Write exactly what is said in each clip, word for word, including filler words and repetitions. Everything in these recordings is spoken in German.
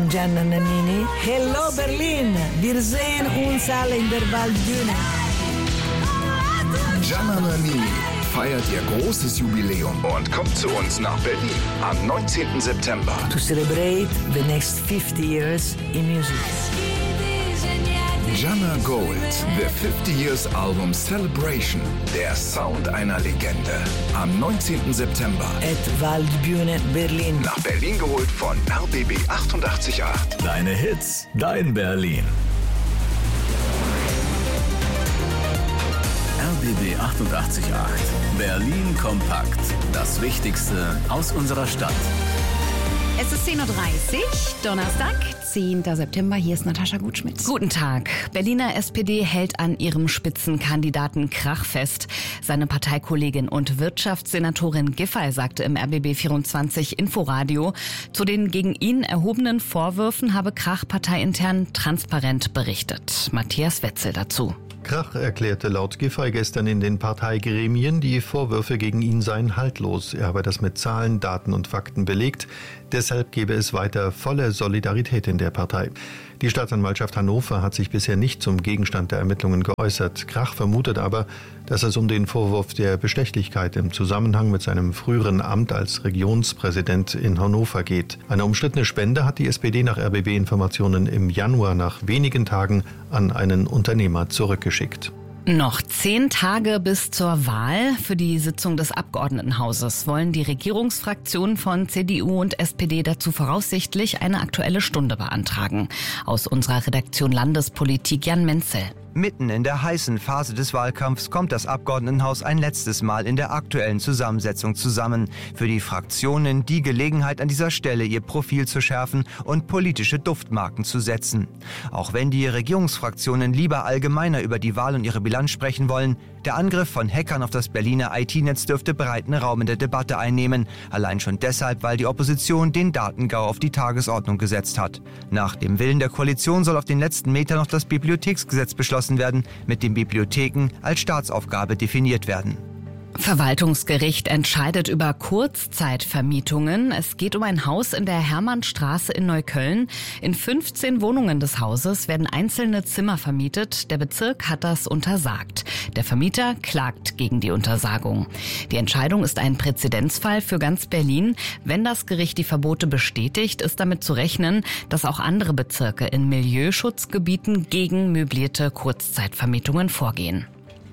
Gianna Nannini. Hello Berlin, wir sehen uns alle in der Waldbühne. Gianna Nannini feiert ihr großes Jubiläum und kommt zu uns nach Berlin am neunzehnten September. To celebrate the next fifty years in music. Gianna Gold, The fifty Years Album Celebration, der Sound einer Legende. Am neunzehnten September. At Waldbühne Berlin. Nach Berlin geholt von R B B achtundachtzig Komma acht. Deine Hits, dein Berlin. R B B achtundachtzig Komma acht. Berlin kompakt. Das Wichtigste aus unserer Stadt. Es ist zehn Uhr dreißig, Donnerstag, zehnten September. Hier ist Natascha Gutschmidt. Guten Tag. Berliner S P D hält an ihrem Spitzenkandidaten Krach fest. Seine Parteikollegin und Wirtschaftssenatorin Giffey sagte im R B B vierundzwanzig Inforadio, zu den gegen ihn erhobenen Vorwürfen habe Krach parteiintern transparent berichtet. Matthias Wetzel dazu. Krach erklärte laut Giffey gestern in den Parteigremien, die Vorwürfe gegen ihn seien haltlos. Er habe das mit Zahlen, Daten und Fakten belegt. Deshalb gebe es weiter volle Solidarität in der Partei. Die Staatsanwaltschaft Hannover hat sich bisher nicht zum Gegenstand der Ermittlungen geäußert. Krach vermutet aber, dass es um den Vorwurf der Bestechlichkeit im Zusammenhang mit seinem früheren Amt als Regionspräsident in Hannover geht. Eine umstrittene Spende hat die S P D nach R B B-Informationen im Januar nach wenigen Tagen an einen Unternehmer zurückgeschickt. Noch zehn Tage bis zur Wahl. Für die Sitzung des Abgeordnetenhauses wollen die Regierungsfraktionen von C D U und S P D dazu voraussichtlich eine Aktuelle Stunde beantragen. Aus unserer Redaktion Landespolitik Jan Menzel. Mitten in der heißen Phase des Wahlkampfs kommt das Abgeordnetenhaus ein letztes Mal in der aktuellen Zusammensetzung zusammen. Für die Fraktionen die Gelegenheit, an dieser Stelle ihr Profil zu schärfen und politische Duftmarken zu setzen. Auch wenn die Regierungsfraktionen lieber allgemeiner über die Wahl und ihre Bilanz sprechen wollen, der Angriff von Hackern auf das Berliner I T-Netz dürfte breiten Raum in der Debatte einnehmen. Allein schon deshalb, weil die Opposition den Datengau auf die Tagesordnung gesetzt hat. Nach dem Willen der Koalition soll auf den letzten Metern noch das Bibliotheksgesetz beschlossen werden, mit dem Bibliotheken als Staatsaufgabe definiert werden. Verwaltungsgericht entscheidet über Kurzzeitvermietungen. Es geht um ein Haus in der Hermannstraße in Neukölln. In fünfzehn Wohnungen des Hauses werden einzelne Zimmer vermietet. Der Bezirk hat das untersagt. Der Vermieter klagt gegen die Untersagung. Die Entscheidung ist ein Präzedenzfall für ganz Berlin. Wenn das Gericht die Verbote bestätigt, ist damit zu rechnen, dass auch andere Bezirke in Milieuschutzgebieten gegen möblierte Kurzzeitvermietungen vorgehen.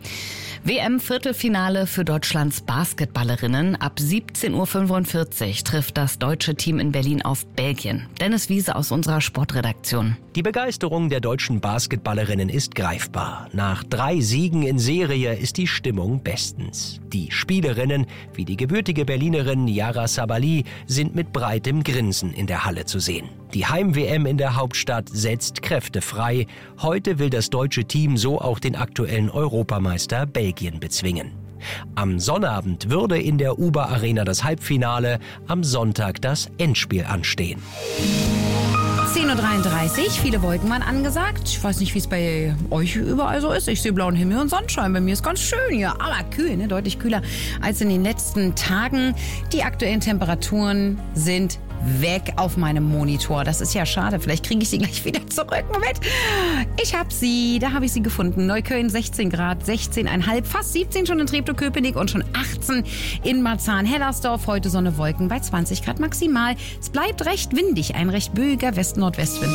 W M-Viertelfinale für Deutschlands Basketballerinnen. Ab siebzehn Uhr fünfundvierzig trifft das deutsche Team in Berlin auf Belgien. Dennis Wiese aus unserer Sportredaktion. Die Begeisterung der deutschen Basketballerinnen ist greifbar. Nach drei Siegen in Serie ist die Stimmung bestens. Die Spielerinnen, wie die gebürtige Berlinerin Yara Sabali, sind mit breitem Grinsen in der Halle zu sehen. Die Heim-W M in der Hauptstadt setzt Kräfte frei. Heute will das deutsche Team so auch den aktuellen Europameister Belgien bezwingen. Am Sonnabend würde in der U B A Arena das Halbfinale, am Sonntag das Endspiel anstehen. zehn Uhr dreiunddreißig, viele Wolken waren angesagt. Ich weiß nicht, wie es bei euch überall so ist. Ich sehe blauen Himmel und Sonnenschein. Bei mir ist ganz schön hier, aber kühl, ne? Deutlich kühler als in den letzten Tagen. Die aktuellen Temperaturen sind weg auf meinem Monitor. Das ist ja schade. Vielleicht kriege ich sie gleich wieder zurück. Moment. Ich habe sie. Da habe ich sie gefunden. Neukölln sechzehn Grad, sechzehn Komma fünf, fast siebzehn schon in Treptow-Köpenick und schon achtzehn in Marzahn-Hellersdorf. Heute Sonne, Wolken bei zwanzig Grad maximal. Es bleibt recht windig. Ein recht böiger West-Nordwestwind.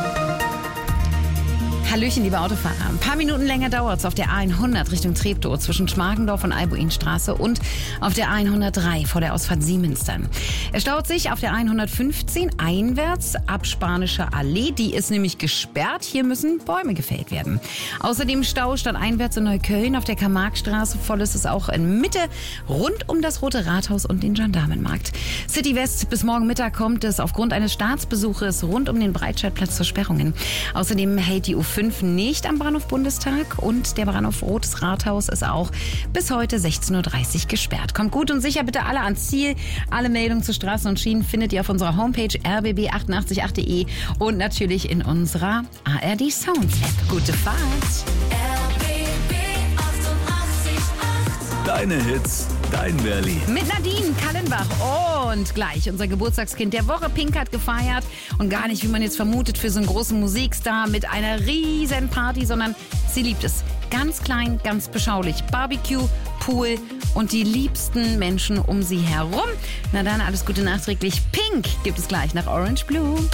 Hallöchen, liebe Autofahrer. Ein paar Minuten länger dauert es auf der A hundert Richtung Treptow zwischen Schmargendorf und Albuinstraße und auf der A hundertdrei vor der Ausfahrt Siemensdam. Es staut sich auf der A hundertfünfzehn einwärts ab Spanische Allee. Die ist nämlich gesperrt. Hier müssen Bäume gefällt werden. Außerdem Stau statt einwärts in Neukölln auf der Karl-Marx-Straße. Voll ist es auch in Mitte rund um das Rote Rathaus und den Gendarmenmarkt. City West bis morgen Mittag kommt es aufgrund eines Staatsbesuches rund um den Breitscheidplatz zu Sperrungen. Außerdem hält die U fünf nicht am Bahnhof Bundestag und der Bahnhof Rotes Rathaus ist auch bis heute sechzehn Uhr dreißig gesperrt. Kommt gut und sicher bitte alle ans Ziel. Alle Meldungen zu Straßen und Schienen findet ihr auf unserer Homepage r b b achtundachtzig Komma acht punkt de und natürlich in unserer A R D Sounds App. Gute Fahrt! Deine Hits, dein Berlin. Mit Nadine Kallenbach und gleich unser Geburtstagskind der Woche. Pink hat gefeiert und gar nicht, wie man jetzt vermutet, für so einen großen Musikstar mit einer riesen Party, sondern sie liebt es. Ganz klein, ganz beschaulich. Barbecue, Pool und die liebsten Menschen um sie herum. Na dann, alles Gute nachträglich. Pink gibt es gleich nach Orange Blue.